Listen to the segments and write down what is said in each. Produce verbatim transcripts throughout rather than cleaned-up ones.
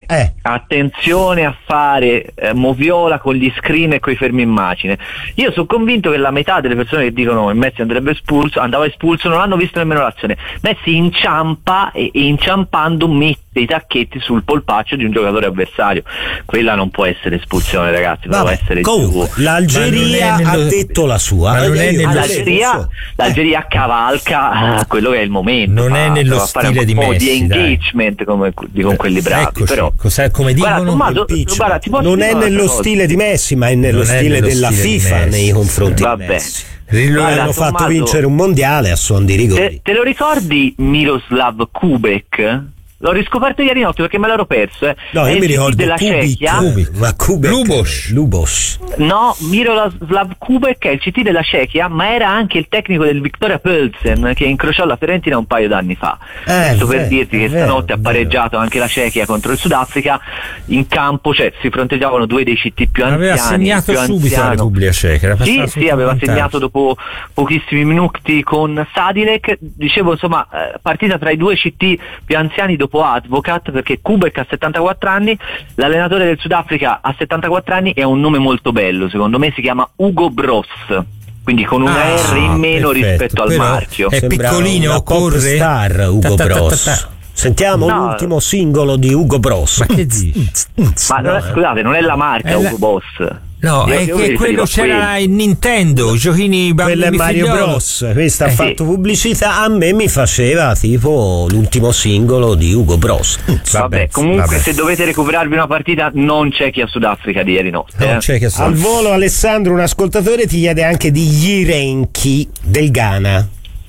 Eh. Attenzione a fare eh, moviola con gli screen e con i fermi immagine. Io sono convinto che la metà delle persone che dicono che Messi andrebbe espulso, andava espulso, non hanno visto nemmeno l'azione. Messi inciampa e, e inciampando mette i tacchetti sul polpaccio di un giocatore avversario. Quella non può essere espulsione, ragazzi. Non può essere comunque, giù. l'Algeria nello... ha detto la sua. Ma non è nello... l'Algeria, so. l'Algeria cavalca quello che è il momento. Non fa, è nello fa stile fare un di po' Messi, di engagement come, di, con quelli bravi. Eccoci. Però Cos'è, come dicono? guarda, Tommaso, guarda, ti posso non dire è una nello cosa. stile di Messi, ma è nello Non è stile nello della stile di FIFA Messi. nei confronti Vabbè. di Messi. Rillo- Guarda, Hanno fatto Tommaso, vincere un mondiale a suon di rigori. Te, te lo ricordi Miroslav Kubek? L'ho riscoperto ieri notte perché me l'ero perso. Eh. No, È io il mi C T ricordo della Kubik, Cechia. Kubik, ma Kubek, Lubos. Lubos. No, Miroslav Kubek è il C T della Cechia, ma era anche il tecnico del Viktoria Plzen che incrociò la Fiorentina un paio d'anni fa. Eh, Questo per vero, dirti che vero, stanotte ha vero. pareggiato anche la Cechia contro il Sudafrica. In campo, cioè, si fronteggiavano due dei C T più anziani. Aveva segnato più subito anziano. la Repubblica Ceca. Era Sì, passato sì, sotto aveva vantaggio. segnato dopo pochissimi minuti con Sadilek. Dicevo, insomma, eh, partita tra i due C T più anziani dopo Advocat, perché Kubek ha settantaquattro anni, l'allenatore del Sudafrica ha settantaquattro anni e ha un nome molto bello, secondo me si chiama Ugo Bross, quindi con una Ah, R in meno perfetto. rispetto al Però marchio. è Sembra piccolino, una pop corre. star Ugo Ta ta ta ta Bross. ta. Sentiamo No. l'ultimo singolo di Ugo Bross. Ma che dici? Ma non è- scusate, non è la marca È la- Ugo Boss. No, Io- è io mi che riferivo quello a c'era quello. in Nintendo, i giochini Quello è bambini Mario figliolo. Bros. Questa ha Eh, fatto pubblicità. A me mi faceva tipo l'ultimo singolo di Ugo Bros. Vabbè, comunque vabbè. se dovete recuperarvi una partita non c'è chi a Sudafrica di ieri notte. Non eh. c'è che so. Al volo Alessandro, un ascoltatore, ti chiede anche di Yirenki del Ghana.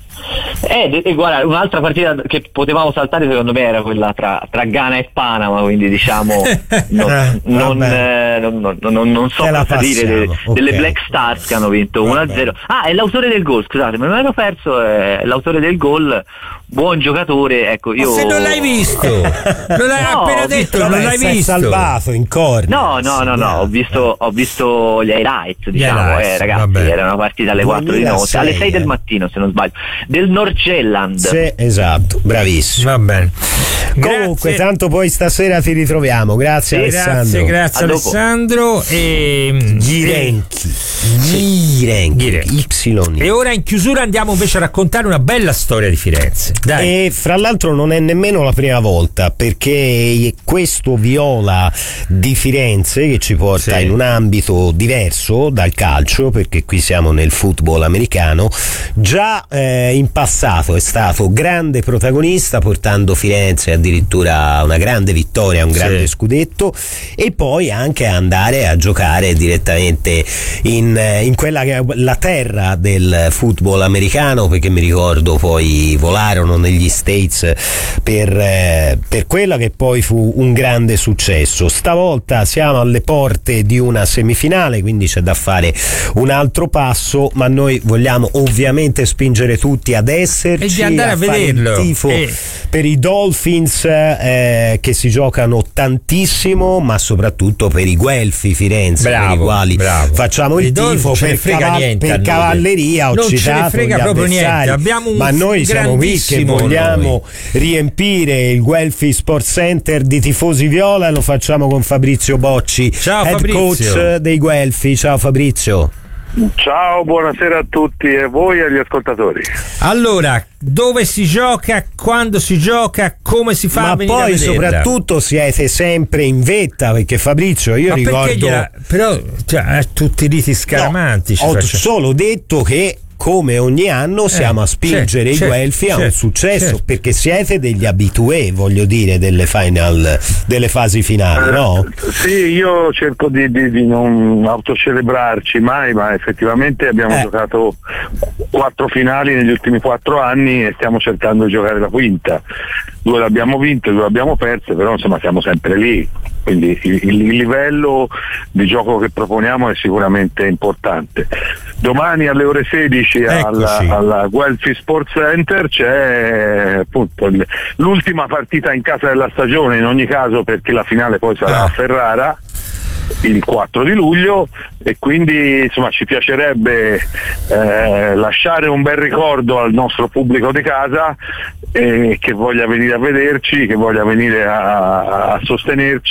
Eh, de- de- guarda, un'altra partita che potevamo saltare secondo me era quella tra, tra Ghana e Panama, quindi diciamo non, Eh, non, vabbè. eh, non, non, non- non so Te la cosa dire de- passiamo, delle ok. Black Stars che hanno vinto uno a zero. Ah, è l'autore del gol, scusate, me l'ero perso, è l'autore del gol, buon giocatore, ecco io... Ma se non l'hai visto, non l'hai No, appena ho detto, visto- non Vabbè, l'hai si è visto. salvato in corner. No, no, no, no, ho visto, ho visto gli highlights, diciamo, highlights, eh, ragazzi, vabbè. era una partita alle quattro di notte, alle sei del eh. mattino se non sbaglio, del Norgelland. Sì, esatto, bravissimo. Va bene. Comunque, Grazie. tanto poi stasera ti ritroviamo. Grazie Sì, Alessandro. Grazie, grazie A dopo. Alessandro. E, Yirenki. Yirenki. Yirenki. Y. e ora in chiusura andiamo invece a raccontare una bella storia di Firenze. Dai. E fra l'altro non è nemmeno la prima volta, perché questo Viola di Firenze che ci porta Sì. in un ambito diverso dal calcio, perché qui siamo nel football americano, già eh, in passato è stato grande protagonista portando Firenze addirittura a una grande vittoria, a un grande Sì. scudetto, e poi anche andare a giocare direttamente in, in quella che è la terra del football americano, perché mi ricordo poi volarono negli States per, eh, per quella che poi fu un grande successo. Stavolta siamo alle porte di una semifinale, quindi c'è da fare un altro passo, ma noi vogliamo ovviamente spingere tutti ad esserci E di andare a fare il vederlo. tifo Eh. per i Dolphins, eh, che si giocano tantissimo, ma soprattutto per i Guelfi Firenze, Bravo, per i quali bravo. facciamo il I Dolphins tifo ce ne per, frega caval- niente a per noi. cavalleria. Ho Non ce ne citato frega gli proprio niente. avversari, Abbiamo un ma noi siamo qui che grandissimo vogliamo riempire il Guelfi Sports Center di tifosi viola, e lo facciamo con Fabrizio Bocci, Ciao, head Fabrizio. coach dei Guelfi. Ciao Fabrizio. Ciao, buonasera a tutti e voi e agli ascoltatori. Allora, dove si gioca, quando si gioca, come si fa Ma a venire a poi vederla? soprattutto siete sempre in vetta, perché Fabrizio, io Ma perché ricordo gliela- però cioè, eh, tutti i riti scaramanti ci ho facciamo. solo detto che come ogni anno siamo a spingere certo, i Guelfi a un certo, successo, certo. perché siete degli abitué, voglio dire, delle final, delle fasi finali, no? Sì, io cerco di, di- di non autocelebrarci mai, ma effettivamente abbiamo Eh. giocato quattro finali negli ultimi quattro anni e stiamo cercando di giocare la quinta. Due l'abbiamo vinte, due l'abbiamo perse, però insomma siamo sempre lì. Quindi il, il livello di gioco che proponiamo è sicuramente importante. Domani alle ore sedici alla, Eccoci. alla Guelfi Sports Center c'è appunto il- l'ultima partita in casa della stagione, in ogni caso, perché la finale poi sarà Ah. a Ferrara il quattro di luglio, e quindi insomma ci piacerebbe eh, lasciare un bel ricordo al nostro pubblico di casa, eh, che voglia venire a vederci, che voglia venire a, a sostenerci.